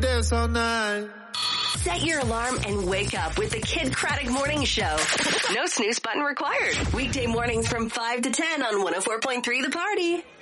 Dance all night. Set your alarm and wake up with the Kid Craddock Morning Show. No snooze button required. Weekday mornings from 5 to 10 on 104.3 The Party.